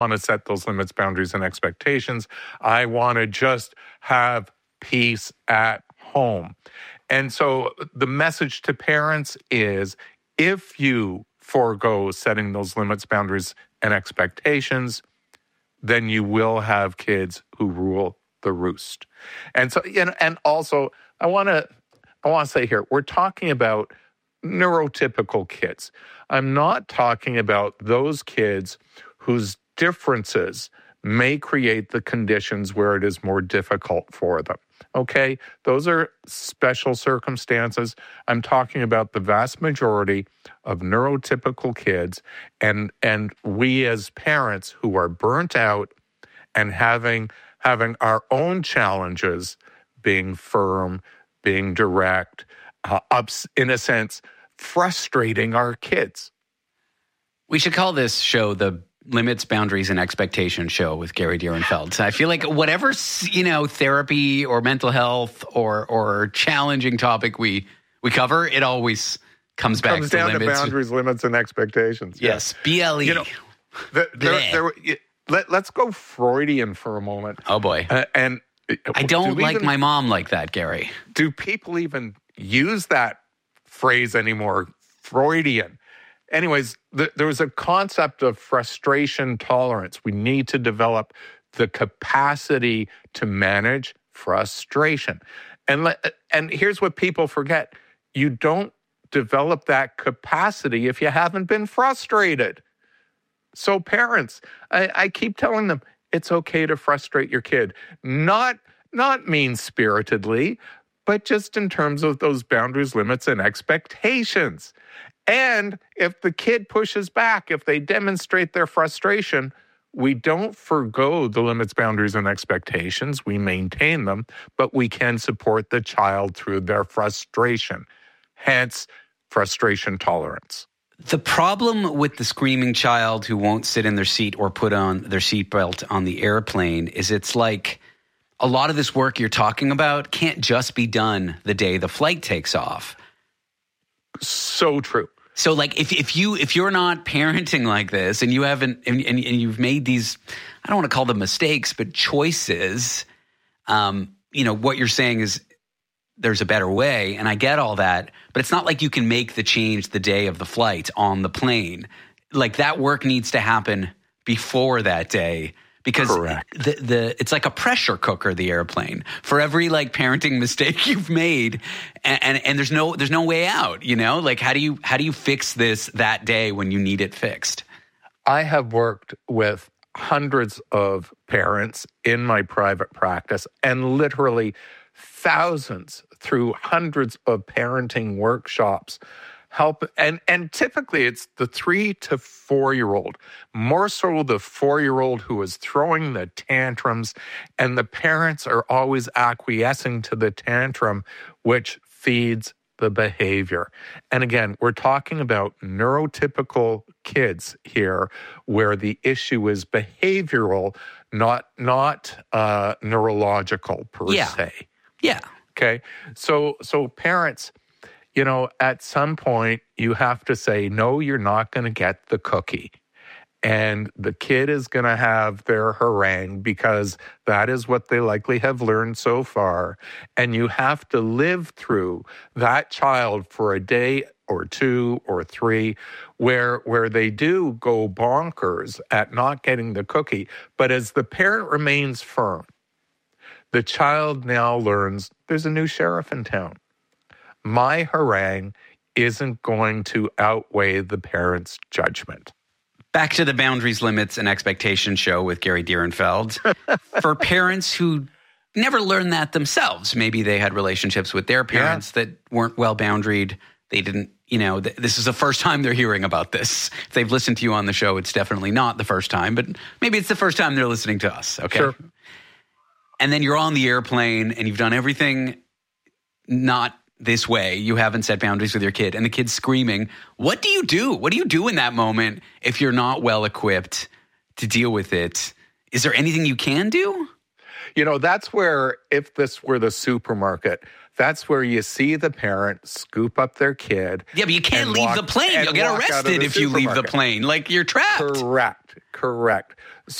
want to set those limits, boundaries, and expectations. I want to just have peace at home. And so the message to parents is, if you forego setting those limits, boundaries, and expectations, then you will have kids who rule the roost. And so, and also I want to say here, we're talking about neurotypical kids. I'm not talking about those kids whose differences may create the conditions where it is more difficult for them. Okay? Those are special circumstances. I'm talking about the vast majority of neurotypical kids, and we as parents who are burnt out and having our own challenges, being firm, being direct, in a sense, frustrating our kids. We should call this show the Limits, Boundaries, and Expectations Show with Gary Dierenfeld. I feel like whatever, therapy or mental health or challenging topic we cover, it always comes back to down limits. To boundaries, limits, and expectations. Yes, BLE. Let's go Freudian for a moment. Oh, boy. And I don't like my mom like that, Gary. Do people even use that phrase anymore? Freudian. Anyways, there was a concept of frustration tolerance. We need to develop the capacity to manage frustration. And here's what people forget. You don't develop that capacity if you haven't been frustrated. So parents, I keep telling them, it's okay to frustrate your kid. Not mean-spiritedly, but just in terms of those boundaries, limits, and expectations. And if the kid pushes back, if they demonstrate their frustration, we don't forgo the limits, boundaries, and expectations. We maintain them, but we can support the child through their frustration. Hence, frustration tolerance. The problem with the screaming child who won't sit in their seat or put on their seatbelt on the airplane is it's like a lot of this work you're talking about can't just be done the day the flight takes off. So true. So like if you're not parenting like this and you haven't and you've made these, I don't want to call them mistakes, but choices, what you're saying is there's a better way, and I get all that, but it's not like you can make the change the day of the flight on the plane. Like that work needs to happen before that day. Because it's like a pressure cooker, the airplane, for every like parenting mistake you've made, and there's no way out. Like how do you fix this that day when you need it fixed? I have worked with hundreds of parents in my private practice, and literally thousands through hundreds of parenting workshops. And typically it's the 3 to 4 year old, more so the 4-year-old who is throwing the tantrums, and the parents are always acquiescing to the tantrum, which feeds the behavior. And again, we're talking about neurotypical kids here, where the issue is behavioral, not neurological per se. Yeah. Okay. So parents, at some point you have to say, no, you're not going to get the cookie. And the kid is going to have their harangue because that is what they likely have learned so far. And you have to live through that child for a day or 2 or 3 where they do go bonkers at not getting the cookie. But as the parent remains firm, the child now learns there's a new sheriff in town. My harangue isn't going to outweigh the parent's judgment. Back to the Boundaries, Limits, and Expectations Show with Gary Dierenfeld. For parents who never learned that themselves, maybe they had relationships with their parents that weren't well boundaried. They didn't, this is the first time they're hearing about this. If they've listened to you on the show, it's definitely not the first time, but maybe it's the first time they're listening to us. Okay. Sure. And then you're on the airplane and you've done everything not this way. You haven't set boundaries with your kid and the kid's screaming. What do you do? What do you do in that moment if you're not well equipped to deal with it? Is there anything you can do? You know, that's where, if this were the supermarket, that's where you see the parent scoop up their kid. Yeah, but you can't leave the plane. You'll get arrested if you leave the plane. Like, you're trapped. Correct.